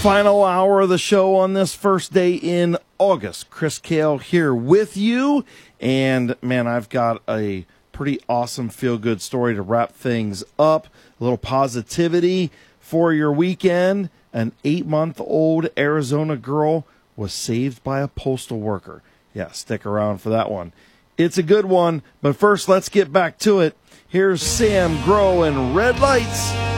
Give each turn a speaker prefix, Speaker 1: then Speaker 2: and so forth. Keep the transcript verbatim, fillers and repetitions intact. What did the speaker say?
Speaker 1: Final hour of the show on this first day in August. Chris Kale here with you. And, man, I've got a pretty awesome feel-good story to wrap things up. A little positivity for your weekend. An eight-month-old Arizona girl was saved by a postal worker. Yeah, stick around for that one. It's a good one, but first let's get back to it. Here's Sam Grow and Red Lights.